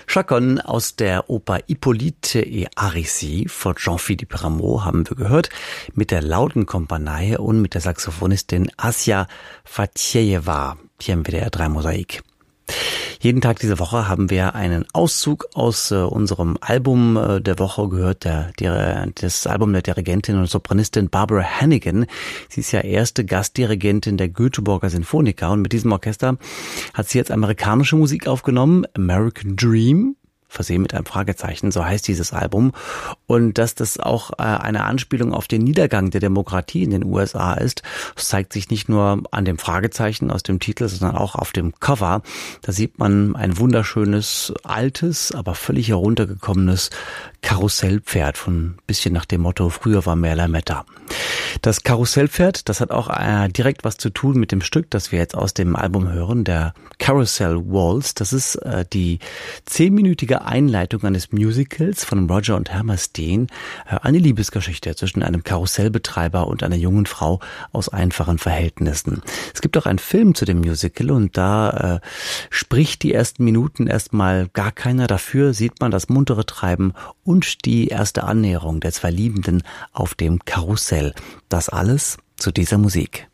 Chaconne aus der Oper Hippolyte et Aricie von Jean-Philippe Rameau haben wir gehört, mit der Lautenkompanie und mit der Saxophonistin Assia Fatjejewa hier im WDR 3 Mosaik. Jeden Tag diese Woche haben wir einen Auszug aus unserem Album der Woche gehört, das Album der Dirigentin und Sopranistin Barbara Hannigan. Sie ist ja erste Gastdirigentin der Göteborger Sinfoniker und mit diesem Orchester hat sie jetzt amerikanische Musik aufgenommen, American Dream, versehen mit einem Fragezeichen, so heißt dieses Album. Und dass das auch eine Anspielung auf den Niedergang der Demokratie in den USA ist, das zeigt sich nicht nur an dem Fragezeichen aus dem Titel, sondern auch auf dem Cover. Da sieht man ein wunderschönes, altes, aber völlig heruntergekommenes Karussellpferd von bisschen nach dem Motto, früher war mehr Lametta. Das Karussellpferd, das hat auch direkt was zu tun mit dem Stück, das wir jetzt aus dem Album hören, der Carousel Waltz. Das ist die 10-minütige Einleitung eines Musicals von Roger und Hammerstein, eine Liebesgeschichte zwischen einem Karussellbetreiber und einer jungen Frau aus einfachen Verhältnissen. Es gibt auch einen Film zu dem Musical und da spricht die ersten Minuten erstmal gar keiner. Dafür sieht man das muntere Treiben und die erste Annäherung der zwei Liebenden auf dem Karussell. Das alles zu dieser Musik.